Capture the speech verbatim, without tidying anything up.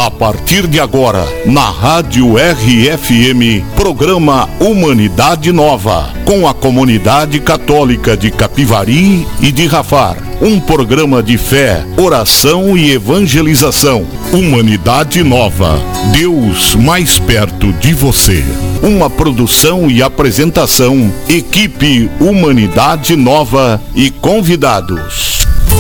A partir de agora, na Rádio R F M, programa Humanidade Nova, com a comunidade católica de Capivari e de Rafar. Um programa de fé, oração e evangelização. Humanidade Nova, Deus mais perto de você. Uma produção e apresentação, equipe Humanidade Nova e convidados.